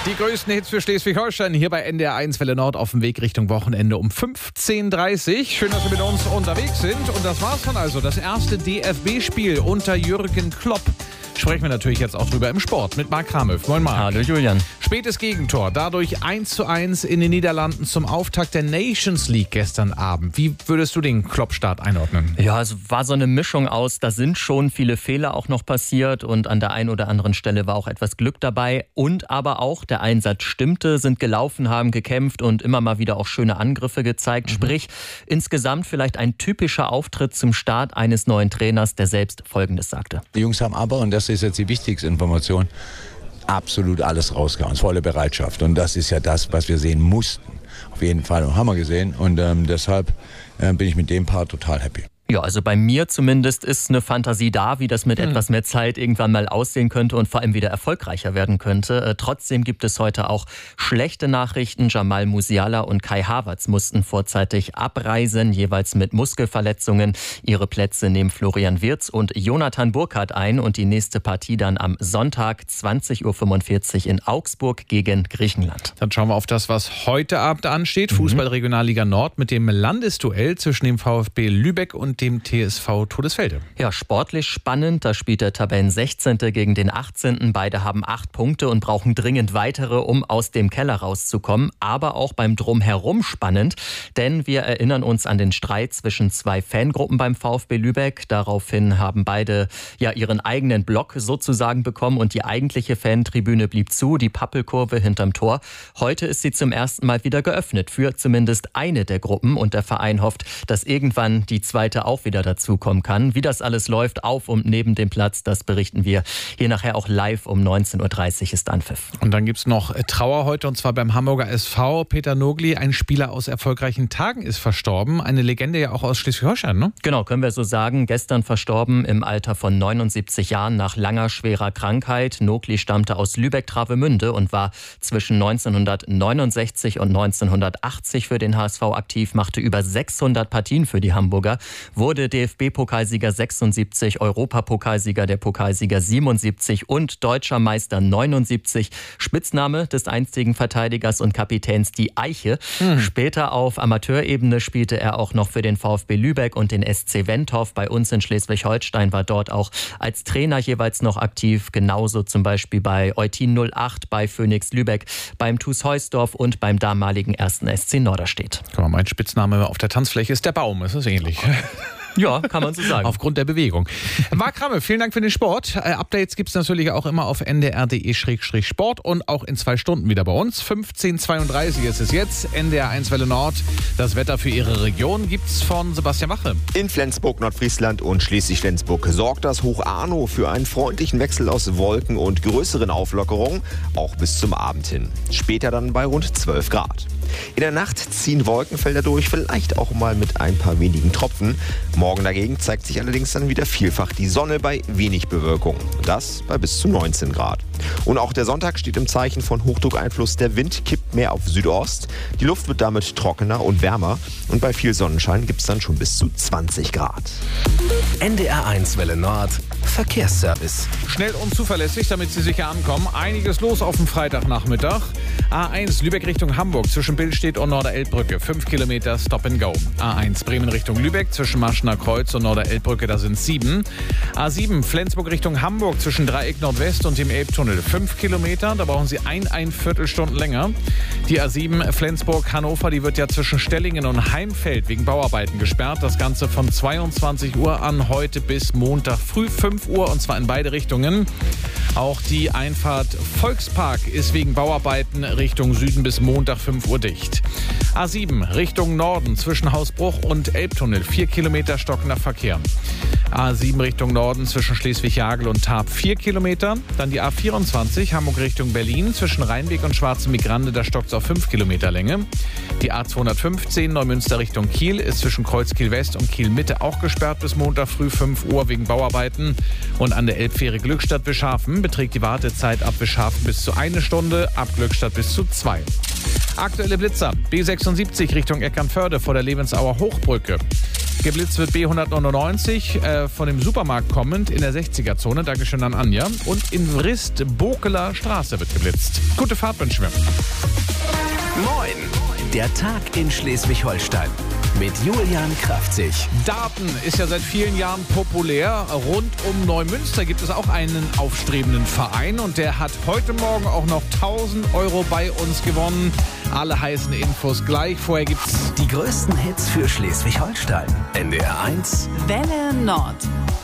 Die größten Hits für Schleswig-Holstein hier bei NDR 1 Welle Nord auf dem Weg Richtung Wochenende um 15:30 Uhr. Schön, dass Sie mit uns unterwegs sind. Und das war's dann also. Das erste DFB-Spiel unter Jürgen Klopp. Sprechen wir natürlich jetzt auch drüber im Sport mit Marc Kramöff. Moin Marc. Hallo Julian. Spätes Gegentor, dadurch 1:1 in den Niederlanden zum Auftakt der Nations League gestern Abend. Wie würdest du den Klopp-Start einordnen? Ja, es war so eine Mischung aus, da sind schon viele Fehler auch noch passiert und an der einen oder anderen Stelle war auch etwas Glück dabei und aber auch der Einsatz stimmte, sind gelaufen, haben gekämpft und immer mal wieder auch schöne Angriffe gezeigt. Sprich, insgesamt vielleicht ein typischer Auftritt zum Start eines neuen Trainers, der selbst Folgendes sagte. Die Jungs haben aber, und das ist jetzt die wichtigste Information, absolut alles rausgehauen, volle Bereitschaft. Und das ist ja das, was wir sehen mussten. Auf jeden Fall haben wir gesehen und deshalb bin ich mit dem Part total happy. Ja, also bei mir zumindest ist eine Fantasie da, wie das mit etwas mehr Zeit irgendwann mal aussehen könnte und vor allem wieder erfolgreicher werden könnte. Trotzdem gibt es heute auch schlechte Nachrichten. Jamal Musiala und Kai Havertz mussten vorzeitig abreisen, jeweils mit Muskelverletzungen. Ihre Plätze nehmen Florian Wirtz und Jonathan Burkhardt ein und die nächste Partie dann am Sonntag 20:45 Uhr in Augsburg gegen Griechenland. Dann schauen wir auf das, was heute Abend ansteht. Fußball-Regionalliga Nord mit dem Landesduell zwischen dem VfB Lübeck und dem TSV Todesfelde. Ja, sportlich spannend. Da spielt der Tabellen 16. gegen den 18. Beide haben 8 Punkte und brauchen dringend weitere, um aus dem Keller rauszukommen. Aber auch beim Drumherum spannend, denn wir erinnern uns an den Streit zwischen 2 Fangruppen beim VfB Lübeck. Daraufhin haben beide ja ihren eigenen Block sozusagen bekommen und die eigentliche Fantribüne blieb zu, die Pappelkurve hinterm Tor. Heute ist sie zum ersten Mal wieder geöffnet für zumindest eine der Gruppen und der Verein hofft, dass irgendwann die zweite auch wieder dazukommen kann. Wie das alles läuft auf und neben dem Platz, das berichten wir hier nachher auch live um 19:30 Uhr ist Anpfiff. Und dann gibt es noch Trauer heute und zwar beim Hamburger SV. Peter Nogli, ein Spieler aus erfolgreichen Tagen, ist verstorben. Eine Legende ja auch aus Schleswig-Holstein, ne? Genau, können wir so sagen. Gestern verstorben im Alter von 79 Jahren nach langer, schwerer Krankheit. Nogli stammte aus Lübeck-Travemünde und war zwischen 1969 und 1980 für den HSV aktiv, machte über 600 Partien für die Hamburger, wurde DFB-Pokalsieger 76, Europapokalsieger, der Pokalsieger 77 und Deutscher Meister 79. Spitzname des einstigen Verteidigers und Kapitäns die Eiche. Später auf Amateurebene spielte er auch noch für den VfB Lübeck und den SC Wentorf. Bei uns in Schleswig-Holstein war dort auch als Trainer jeweils noch aktiv. Genauso zum Beispiel bei Eutin 08, bei Phoenix Lübeck, beim TuS Heusdorf und beim damaligen 1. SC Norderstedt. Mein Spitzname auf der Tanzfläche ist der Baum. Es ist ähnlich. Ja, kann man so sagen. Aufgrund der Bewegung. Marc Kramöff, vielen Dank für den Sport. Updates gibt es natürlich auch immer auf ndr.de/sport und auch in 2 Stunden wieder bei uns. 15:32 ist es jetzt. NDR 1 Welle Nord. Das Wetter für Ihre Region gibt's von Sebastian Wache. In Flensburg, Nordfriesland und Schleswig-Flensburg sorgt das Hoch Arno für einen freundlichen Wechsel aus Wolken und größeren Auflockerungen, auch bis zum Abend hin. Später dann bei rund 12 Grad. In der Nacht ziehen Wolkenfelder durch, vielleicht auch mal mit ein paar wenigen Tropfen. Morgen dagegen zeigt sich allerdings dann wieder vielfach die Sonne bei wenig Bewölkung. Das bei bis zu 19 Grad. Und auch der Sonntag steht im Zeichen von Hochdruckeinfluss. Der Wind kippt mehr auf Südost. Die Luft wird damit trockener und wärmer. Und bei viel Sonnenschein gibt es dann schon bis zu 20 Grad. NDR 1 Welle Nord. Verkehrsservice. Schnell und zuverlässig, damit Sie sicher ankommen. Einiges los auf dem Freitagnachmittag. A1 Lübeck Richtung Hamburg zwischen Billstedt und Norderelbbrücke. 5 Kilometer Stop and Go. A1 Bremen Richtung Lübeck zwischen Marschener Kreuz und Norderelbbrücke, da sind 7. A7 Flensburg Richtung Hamburg zwischen Dreieck Nordwest und dem Elbtunnel. 5 Kilometer, da brauchen Sie ein Viertelstunden länger. Die A7 Flensburg-Hannover, die wird ja zwischen Stellingen und Heimfeld wegen Bauarbeiten gesperrt. Das Ganze von 22 Uhr an heute bis Montag früh 5 Uhr und zwar in beide Richtungen. Auch die Einfahrt Volkspark ist wegen Bauarbeiten Richtung Süden bis Montag 5 Uhr dicht. A7 Richtung Norden zwischen Hausbruch und Elbtunnel. 4 Kilometer stockender Verkehr. A7 Richtung Norden zwischen Schleswig-Jagel und Tarp 4 Kilometer. Dann die A24 Hamburg Richtung Berlin zwischen Rheinweg und Schwarze Migrande, da stockt es auf 5 Kilometer Länge. Die A215 Neumünster Richtung Kiel ist zwischen Kreuzkiel West und Kiel Mitte auch gesperrt bis Montag früh 5 Uhr wegen Bauarbeiten. Und an der Elbfähre Glückstadt-Wischhafen beträgt die Wartezeit ab Wischhafen bis zu 1 Stunde, ab Glückstadt bis zu 2. Aktuelle Blitzer. B76 Richtung Eckernförde vor der Lebensauer Hochbrücke. Geblitzt wird B199 von dem Supermarkt kommend in der 60er-Zone. Dankeschön an Anja. Und in Wrist Bokeler Straße wird geblitzt. Gute Fahrt wünschen wir. Moin! Der Tag in Schleswig-Holstein mit Julian Kraftzig. Daten ist ja seit vielen Jahren populär. Rund um Neumünster gibt es auch einen aufstrebenden Verein und der hat heute Morgen auch noch 1.000 € bei uns gewonnen. Alle heißen Infos gleich. Vorher gibt's Die größten Hits für Schleswig-Holstein. NDR 1 Welle Nord.